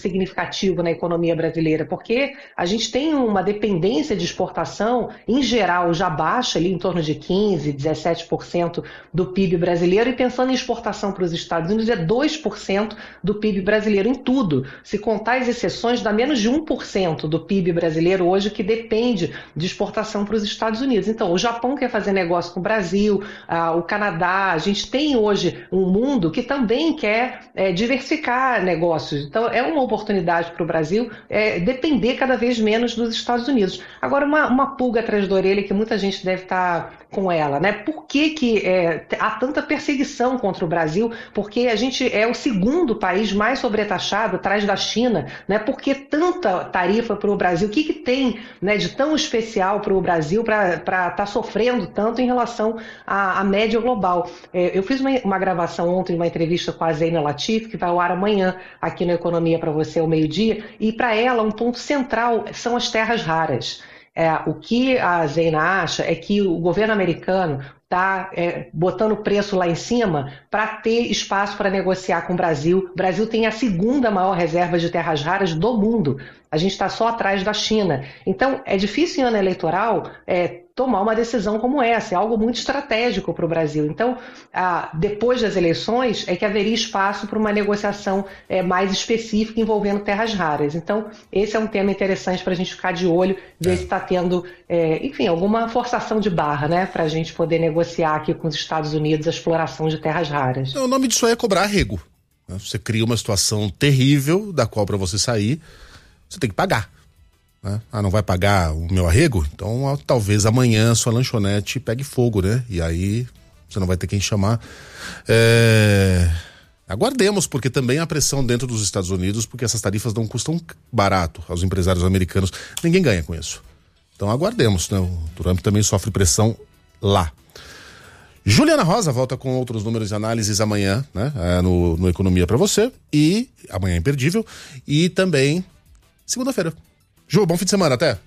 significativo na economia brasileira, porque a gente tem uma dependência de exportação, em geral, já baixa, ali em torno de 15%, 17% do PIB brasileiro, e pensando em exportação para os Estados Unidos, é 2% do PIB brasileiro em tudo. Se contar as exceções, dá menos de 1% do PIB brasileiro hoje que depende de exportação para os Estados Unidos. Então, o Japão quer fazer negócio com o Brasil, o Canadá, a gente tem hoje um mundo que também quer diversificar negócios. Então, é uma oportunidade para o Brasil depender cada vez menos dos Estados Unidos. Agora, uma pulga atrás da orelha que muita gente deve estar com ela, né? Por que há tanta perseguição contra o Brasil? Porque a gente é o segundo país mais sobretaxado, atrás da China, né? Por que tanta tarifa para o Brasil? O que tem, né, de tão especial para o Brasil para estar sofrendo tanto em relação à média global? Eu fiz uma gravação ontem, uma entrevista com a Zeina Latif, que vai ao ar amanhã aqui no Economia para você ao meio-dia, e para ela um ponto central são as terras raras. O que a Zeina acha é que o governo americano está botando o preço lá em cima para ter espaço para negociar com o Brasil. O Brasil tem a segunda maior reserva de terras raras do mundo. A gente está só atrás da China. Então, é difícil em ano eleitoral tomar uma decisão como essa. É algo muito estratégico para o Brasil. Então, depois das eleições, é que haveria espaço para uma negociação mais específica envolvendo terras raras. Então, esse é um tema interessante para a gente ficar de olho, ver se está tendo, enfim, alguma forçação de barra, né, para a gente poder negociar aqui com os Estados Unidos a exploração de terras raras. O nome disso aí é cobrar arrego. Você cria uma situação terrível da qual, para você sair, você tem que pagar. Né? Não vai pagar o meu arrego? Então talvez amanhã sua lanchonete pegue fogo, né? E aí você não vai ter quem chamar. Aguardemos, porque também há pressão dentro dos Estados Unidos, porque essas tarifas não custam barato aos empresários americanos. Ninguém ganha com isso. Então aguardemos, né? O Trump também sofre pressão lá. Juliana Rosa volta com outros números e análises amanhã, né? No Economia para você. E amanhã é imperdível. E também segunda-feira. Ju, bom fim de semana, até.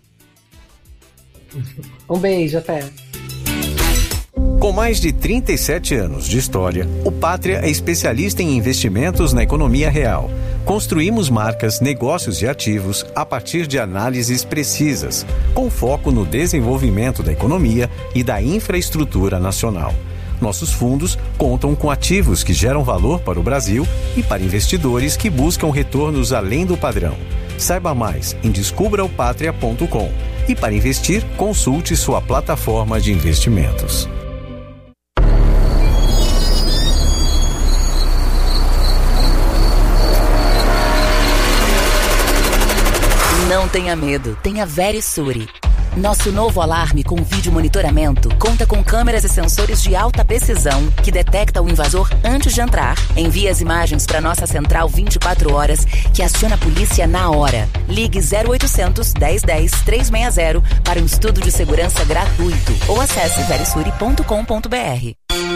Um beijo, até. Com mais de 37 anos de história, o Pátria é especialista em investimentos na economia real. Construímos marcas, negócios e ativos a partir de análises precisas, com foco no desenvolvimento da economia e da infraestrutura nacional. Nossos fundos contam com ativos que geram valor para o Brasil e para investidores que buscam retornos além do padrão. Saiba mais em descubraopatria.com e para investir, consulte sua plataforma de investimentos. Não tenha medo, tenha Verisure. Nosso novo alarme com vídeo monitoramento conta com câmeras e sensores de alta precisão que detecta o invasor antes de entrar. Envia as imagens para nossa central 24 horas que aciona a polícia na hora. Ligue 0800 1010 360 para um estudo de segurança gratuito ou acesse verisure.com.br.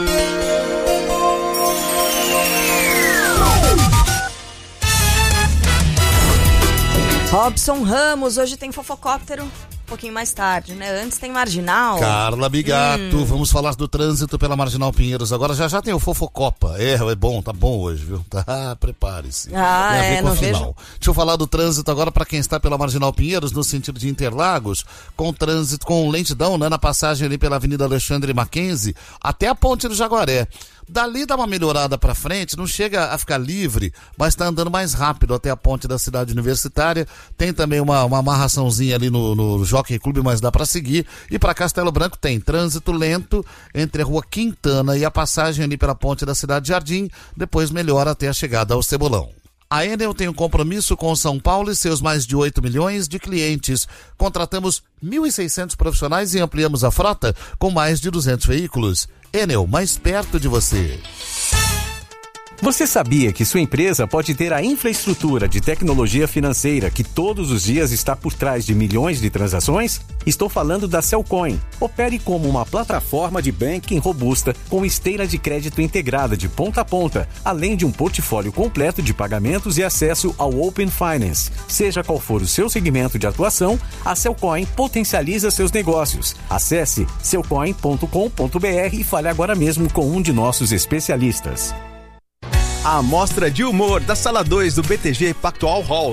Robson Ramos, hoje tem fofocóptero. Um pouquinho mais tarde, né? Antes tem Marginal. Carla Bigato, vamos falar do trânsito pela Marginal Pinheiros. Agora já tem o Fofocopa. É bom, tá bom hoje, viu? Tá, prepare-se. Tem a ver com a final. Deixa eu falar do trânsito agora para quem está pela Marginal Pinheiros, no sentido de Interlagos, com trânsito, com lentidão, né? Na passagem ali pela Avenida Alexandre Mackenzie, até a Ponte do Jaguaré. Dali dá uma melhorada pra frente, não chega a ficar livre, mas tá andando mais rápido até a ponte da Cidade Universitária. Tem também uma amarraçãozinha ali no Jockey Clube, mas dá pra seguir. E pra Castelo Branco tem trânsito lento entre a Rua Quintana e a passagem ali pela ponte da Cidade Jardim, depois melhora até a chegada ao Cebolão. A Enel tem um compromisso com São Paulo e seus mais de 8 milhões de clientes. Contratamos 1.600 profissionais e ampliamos a frota com mais de 200 veículos. Enel, mais perto de você. Você sabia que sua empresa pode ter a infraestrutura de tecnologia financeira que todos os dias está por trás de milhões de transações? Estou falando da Cellcoin. Opere como uma plataforma de banking robusta com esteira de crédito integrada de ponta a ponta, além de um portfólio completo de pagamentos e acesso ao Open Finance. Seja qual for o seu segmento de atuação, a Cellcoin potencializa seus negócios. Acesse cellcoin.com.br e fale agora mesmo com um de nossos especialistas. A Mostra de Humor da Sala 2 do BTG Pactual Hall